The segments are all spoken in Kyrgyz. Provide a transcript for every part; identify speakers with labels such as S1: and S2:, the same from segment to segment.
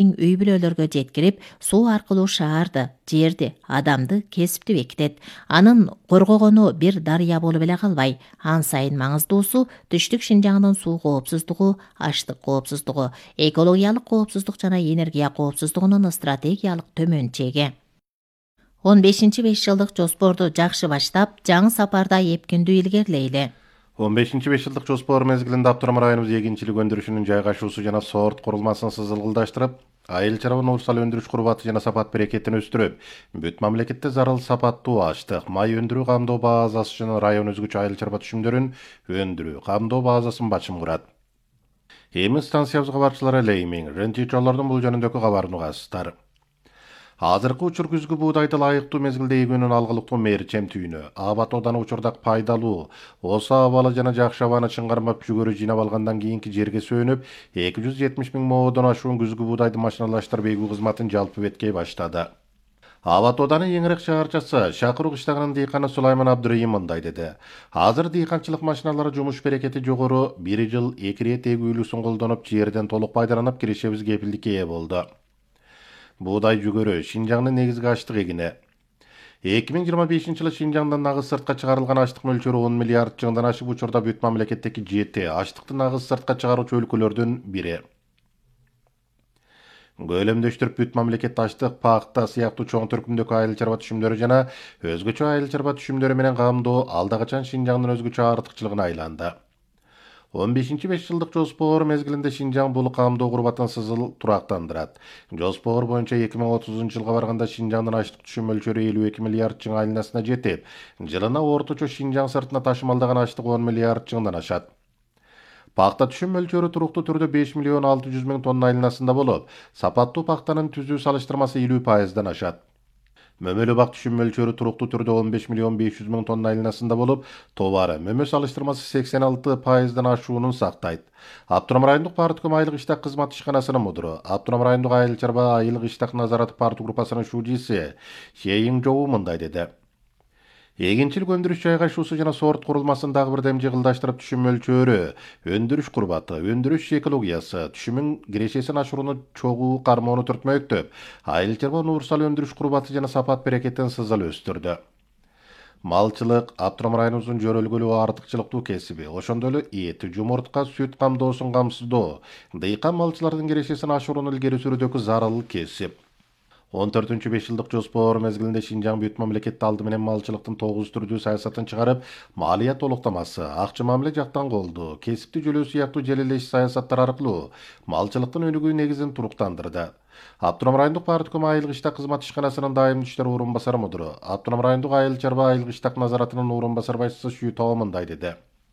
S1: миң үй бүлөлөргө жеткирип, суу аркылуу шаарды, жерди, адамды кесипти бекитет. Анын коргогону бир дарыя болуп эле калбай, ан сайын маңыздуусу түштүк Шинжаңдын суу коопсуздугу, аштык коопсуздугу, экологиялык коопсуздук жана энергия коопсуздугунун стратегиялык төмөн чеги. 15-5 жылдык жоспорду жакшы баштап, жаңы сапарда эпкиндүү илгерилейли.
S2: 15-5 жылдык жоспор мезгилинде Аптурам районубуз эгинчилик өндүрүшүнүн жайгашуусу жана сорт курулмасын сызылгылдаштырып, айыл чарба уурсал өндүрүш курбаты жана сапат берекетин өстүрүп, бүт мамлекетте зарыл сапаттуу аштык, май өндүрүү камдоо базасы жана район өзгөчө айыл чарба түшүмдөрүн өндүрүү камдоо базасын башым курат. Эми станциябыз кабарчылары эле эмиң, рентичолордун бул жөнүндөгү кабарын угасыздар. Азыркы учур күзгү буудайды лайыктуу мезгилде эгүүнүн алгылыктуу мээрчем түйүнү, аба тооданы учурдак пайдалуу, осо абалы жана жакшы абаны чыңгармап жүгөрү жыйнап алгандан кийинки жерге сөнүп, 270 000 моодон ашуун күзгү буудайды машиналаштырып эгүү кызматын жалпы беткей баштады. Аба тооданы эңирээк шаарчасы Шакыруу кыштагынын дыйканы Сулайман Абдырайым мындай деди. Азыр дыйканчылык машиналары жумуш берекети жогору, 1 жыл 2 рет эгүүлүүсүн колдонуп, жерден толук пайдаланып, кирешебиз кепилдикке ээ болду. Буудай жүгөрү Шинжаңдын негизги аштык эгини. 2025-жылы Шинжаңдан нагыз сыртка чыгарылган аштык мөлчөрү 10 миллиард чыңдан ашып, учурда бүт мамлекеттеги 7 аштыкты нагыз сыртка чыгаруучу өлкөлөрдүн бири. Көлөмдөштүрүп бүт мамлекет аштык, пакта сыяктуу чоң түркүмдөгү айыл чарба түшүмдөрү жана өзгөчө айыл чарба түшүмдөрү менен камдоо алда качан Шинжаңдын өзгөчө артыкчылыгына айланды. 15-5 жылдык жоспор мезгилинде Шинжаң бул камдоо курбатын сызыл турактандырат. Жоспор боюнча 2030-жылга барганда Шинжаңдын аштык түшүм мөлчөрү 52 миллиард чың айланасына жетип, жылына орточо Шинжаң сыртына ташымалдаган аштык 10 миллиард чыңдан ашат. Пакта түшүм мөлчөрү туруктуу түрдө 5 миллион 600 000 тонна айланасында болуп, сапаттуу пактанын түзүү салыштырмасы 50%дан ашат. Мөмөлүү бак түшүм мөлчөрү туруктуу түрдө 15 миллион 500 000 тонна айланасында болуп, товары мөмө салыштырмасы 86%дан ашуунун сактайт. Аптурам райондук партком айылык иштак кызмат ишканасынын мудуру, Аптурам райондук айыл чарба айылык иштак назараты парты группасынын шужиси Шейин Жоу мындай деди. Эгинчилик өндүрүш жайгашуусу жана сорт курулмасын дагы бир демжи кылдаштырып, түшүм мөлчөрү, өндүрүш курбаты, өндүрүш экологиясы, түшүмүн кирешесин ашырууну чогуу кармоону түртмөктөп, айыл чарба уурсал өндүрүш курбаты жана сапат берекетин сызыл өстүрдү. Малчылык Аптурам районубуздун жөрөлгөлүү артыкчылыктуу кесиби, ошондой эле эт, жумуртка, сүт камдоосун камсыздоо, дыйкан малчылардын кирешесин ашырууну илгери сүрүүдөгү зарыл кесип. 14-5 жылдык жоспор мезгилинде Шинжаң бүт мамлекетти алды менен малчылыктын 9 түрдүү саясатын чыгарып, малия толуктамасы, акча мамиле жактан колдоо, кесипти жөлөө сыяктуу желелеш саясаттар аркылуу малчылыктын өнүгүү негизин туруктандырды. Аптурам райондук партком айылык иштак кызмат ишканасынын дайым иштер орун басары мудуру, Аптурам райондук айыл чарба айылык иштак назаратынын орун басар башчысы Шүйтова мындай деди.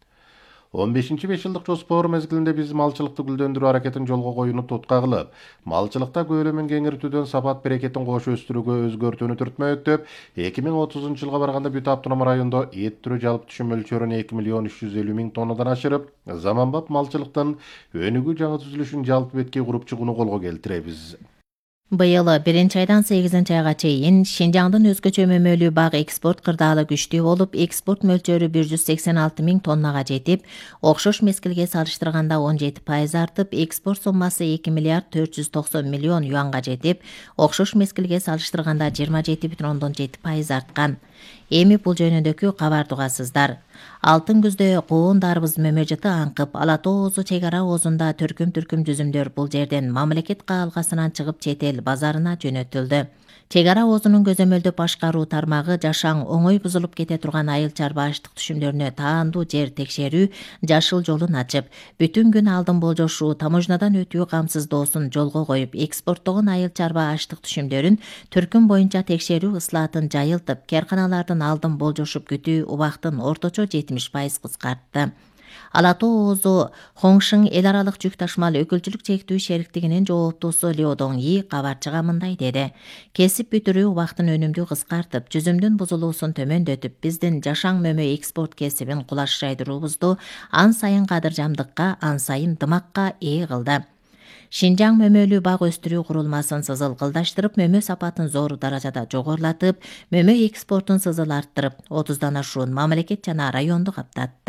S2: 15-5 жылдык жоспор мезгилинде биз малчылыкты гүлдөндүрүү аракетин жолго коюуну тутка кылып, малчылыкта көлөмүн кеңиртүүдөн сапат берекетин кошо өстүрүүгө өзгөртүүнү түртмөктөп, 2030-жылга барганда бүт Аптурам райондо эт түрү жалпы түшүм мөлчөрүн 2 миллион 350 000 тоннадан ашырып, заманбап малчылыктын өнүгүү жаңы түзүлүшүн жалпы беткей куруп чыгууну колго келтиребиз.
S1: Быйыл 1-айдан 8-айга чейин Шинжаңдын өзгөчө мөмөлүү бак экспорт кырдаалы күчтүү болуп, экспорт мөлчөрү 186 000 тоннага жетип, окшош мезгилге салыштырганда 17% артып, экспорт суммасы 2 миллиард 490 миллион юанга жетип, окшош мезгилге салыштырганда 27,7% арткан. Эми бул жөнүндөгү кабарды угасыздар. Алтын күздө коон дарбыз мөмө жыты аңкып, Ала тоо оозу чек ара оозунда түркүм жүзүмдөр бул жерден мамлекет каалгасынан чыгып чет эл базарына жөнөтүлдү. Чек ара оозунун көзөмөлдөп башкаруу тармагы жашаң оңой бузулуп кете турган айыл чарба аштык түшүмдөрүнө таандуу жер текшерүү жашыл жолун ачып, бүтүн күн алдын болжошуу, таможнядан өтүү камсыздоосун жолго коюп, экспорттогон айыл чарба аштык түшүмдөрүн түркүм боюнча текшерүү ыслаатын жайылтып, карканалардын алдын болжошуп күтүү убактын орточо 70% кыскартты. Ала тоо оозу Хоңшың эл аралык жүк ташымал өкүлчүлүк чектүү шериктигинин жооптуусу Лио Доңи кабарчыга мындай деди. Кесип бүтүрүү убактын өнүмдүү кыскартып, жүзүмдүн бузулуусун төмөндөтүп, биздин жашаң мөмө экспорт кесибин кулаш жайдыруубузду ан сайын кадыржамдыкка, ан сайын дымакка ээ кылды. Шинжаң мөмөлүү бак өстүрүү курулмасын сызыл кылдаштырып, мөмө сапатын зор даражада жогорулатып, мөмө экспортун сызыл арттырып, 30дан ашуун мамлекет жана районду каптатты.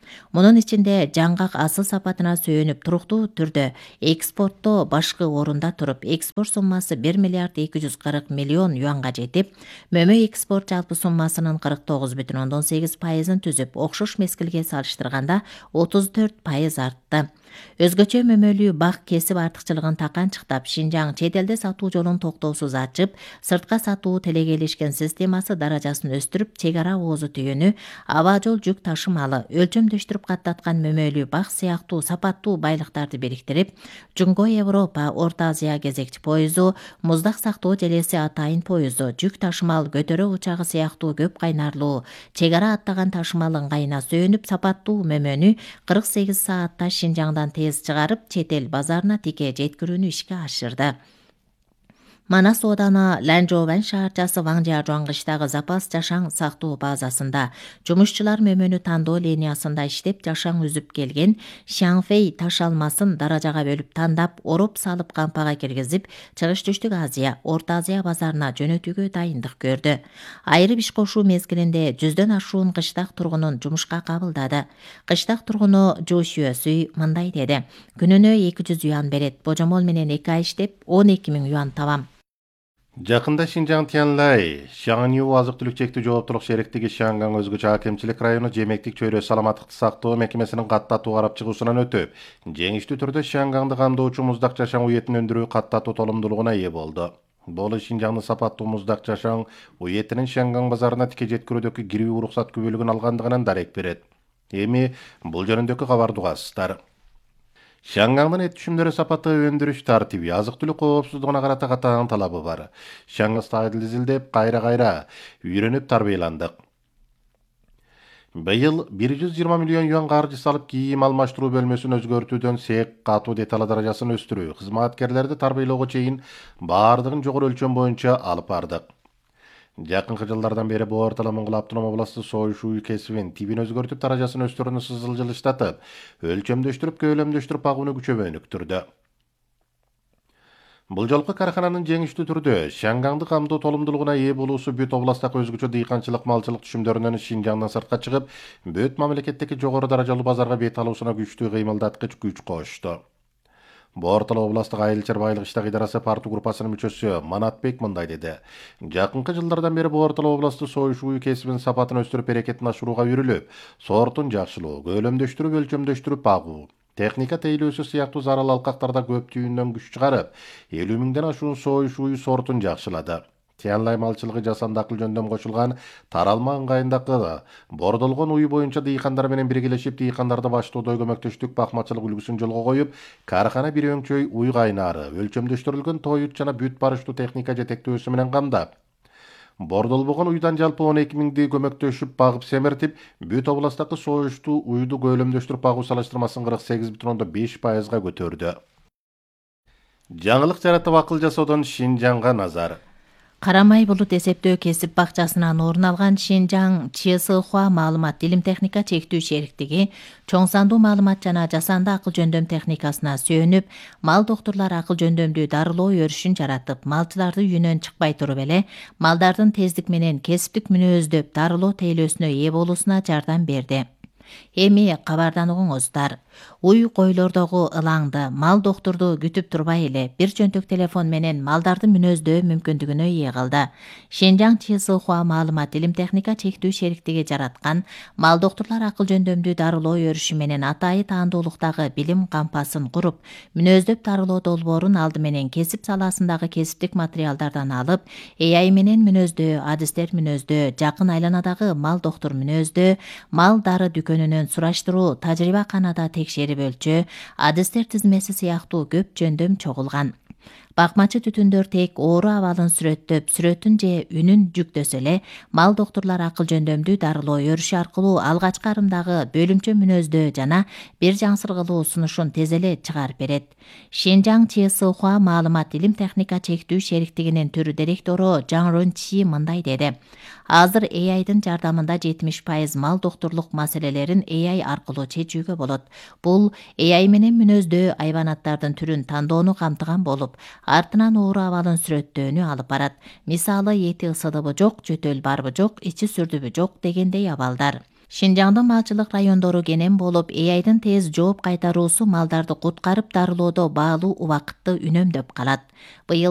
S1: Мунун ичинде жаңгак асыл сапатына сөөнүп туруктуу түрдө экспортто башкы орунда туруп, экспорт суммасы 1 миллиард 240 миллион юанга жетип, мөмө экспорт жалпы суммасынын 49,8%-ын түзүп, окшош мезгилге салыштырганда 34% артты. Өзгөчө мөмөлүү бак кесип артыкчылыгын таканчыктап, Шинжаң чет элде сатуу жолун токтоосуз ачып, сыртка сатуу телегейлешкен системасы даражасын өстүрүп, чек ара оозу түйүнү, аба жол жүк ташымалы, өлчөмдөштүрүп каттаткан мөмөлүү бак сыяктуу сапаттуу байлыктарды бириктирип, Жунгой Европа, Орто Азия кезекчи поезу, муздак сактоо желеси атайын поезу, жүк ташымал көтөрө учагы сыяктуу көп кайнарлуу чек ара аттаган ташымал ыңгайына сөөнүп, сапаттуу мөмөнү 48 саатта Шинжаңдан тез чыгарып, чет эл базарына тике жеткирүүнү ишке ашырды. Манас ооданы Ланжообан шаарчасы Ваңжа Жуаңгычтагы запас жашаң сактоо базасында жумушчулар мөмөнү тандоо линиясында иштеп жашаң үзүп келген Шаңфей таш алмасын даражага бөлүп тандап, ороп салып кампага киргизип, Чыгыш Түштүк Азия, Орто Азия базарына жөнөтүүгө дайындык көрдү. Айрып иш кошуу мезгилинде 100дөн ашуун кыштак тургунун жумушка кабылдады. Кыштак тургуну Жу Шүйөсүй мындай деди: күнүнө 200 юан берет, божомол менен 2 ай иштеп 12 000 юан табам.
S2: Жақында Шинжаң Тянлай, Шаңню азық-түлік чектүү жооптулук шериктиги Шаңгаң өзгөчө акимчилик району жемектик чөйрө саламаттыкты сактоо мекемесинин каттатуу карап чыгуусунан өтүп, жеңиштүү түрдө Шаңгаңды камдоочу муздак жашаң уетин өндүрүү каттатуу толумдуулугуна ээ болду. Бул Шинжаңды сапаттуу муздак жашаң уетинин Шаңгаң базарына тике жеткирүүдөгү кирүү уруксат күбөлүгүн алгандыгынан дарек берет. Эми бул жөнүндөгү кабарды угасыздар. Шаңгаңдын эт түшүмдөрү сапаты өндүрүш тартиби, азык-түлүк коопсуздугуна карата катаң талабы бар. Шаңгы стайыл изилдеп, кайра үйрөнүп тарбияландык. Быйыл 120 миллион юан каржы салып кийим алмаштыруу бөлмөсүн өзгөртүүдөн сек катуу деталь даражасын өстүрүү, кызматкерлерди тарбиялоого чейин баардыгын жогору өлчөм боюнча алып бардык. Жакынкы жылдардан бери бу орталык автоном областы союшуу кесибин тибин өзгөртүп, даражасын өстүрүүнү жылыштатып, өлчөмдөштүрүп, көөлөмдөштүрүп багууну күчөбөнүктүрдү. Бул жолку кархананын жеңиштүү түрдө Шаңгаңды камдоо толумдуулугуна ээ болуусу бүт областагы өзгөчө дыйканчылык малчылык түшүмдөрүнөн Шинжаңдан сыртка чыгып, бүт мамлекеттеги жогору даражалуу базарга бет алуусуна күчтүү кыймылдаткыч күч кошту. Бу орталык областык айыл чарбайлык иштак идарасы парту группасынын мүчөсү Манатбек мындай деди: жакынкы жылдардан бери бу орталык областы союшуу кесибин сапатын өстүрүп, берекетин ашырууга үрүлүп, сортун жакшылоо, көөлөмдөштүрүп, өлчөмдөштүрүп багуу, техника тейлөөсү сыяктуу зарыл алкактарда көп түйүндөн күч чыгарып, 50 000ден ашуун союшуу сортун жакшылады. Тянлай малчылыгы жасанды акыл жөндөм кошулган таралма ыңгайындагы бордолгон уй боюнча дыйкандар менен биргелешип, дыйкандарды баштоодо көмөктөштүк бакмачылык үлгүсүн жолго коюп, кархана бир өңчөй уй кайнары, өлчөмдөштүрүлгөн тоют жана бүт барыштуу техника жетектөөсү менен камдап, бордолбогон уйдан жалпы 12 000ди көмөктөшүп багып семертип, бүт областагы союштуу уйду көөлөмдөштүрүп багуу салыштырмасын 48,5%га көтөрдү. Жаңылык жаратып акыл жасоодон Шинжаңга назар.
S1: Карамай булут эсептөө кесип бакчасынан орун алган Шинжаң ЧСХ маалымат илим техника чектүү шериктиги чоң сандуу маалымат жана жасанды акыл жөндөм техникасына сүйөнүп, мал доктурлар акыл жөндөмдүү дарылоо өрүшүн жаратып, малчыларды үйүнөн чыкпай туруп эле малдардын тездик менен кесиптик мүнөздөп дарылоо тейлөөсүнө ээ болуусуна жардам берди. Эми кабардан угуңуздар. Уй койлордогу ылаңды мал доктурду күтүп турбай эле бир жөнтөк телефон менен малдарды мүнөздөө мүмкүндүгүнө ээ кылды. Шинжаң ЧСХ маалымат илим техника чектүү шериктиги жараткан мал доктурлар акыл жөндөмдүү дарылоо өрүшү менен атайы таандуулуктагы билим кампасын куруп, мүнөздөп дарылоо долбоорун алды менен кесип саласындагы кесиптик материалдардан алып, AI менен мүнөздөө, адистер мүнөздөө, жакын айланадагы мал доктур мүнөздөө, мал дары дүкөнүнөн сураштыруу, тажрыйба канада текшерип өлчөө, адистер тизмеси сыяктуу көп жөндөм чогулган. Бакмачы түтүндөр тек оору абалын сүрөттөп, сүрөтүн же үнүн жүктөсө эле, мал доктурлар акыл жөндөмдүү дарылоо өрүшү аркылуу алгачкы арымдагы бөлүмчө мүнөздөө жана бир жаңсыргылуу сунушун тез эле чыгарып берет. Шинжаң ЧСХ маалымат илим техника чектүү шериктигинин түрү директору Жаң Рончи мындай деди: Азыр AI'дын жардамында 70% мал доктурлук маселелерин AI аркылуу чечүүгө болот. Бул AI менен мүнөздөө айбанаттардын түрүн тандоону камтыган болуп, артынан оору абалын сүрөттөөнү алып барат. Мисалы, эти ысыдыбы жок, жөтөл барбы жок, ичи сүрдүбү жок дегендей абалдар. Шинжаңдын малчылык райондору кенен болуп, AI'дын тез жооп кайтаруусу малдарды куткарып дарылоодо баалуу убакытты үнөмдөп калат. Быйыл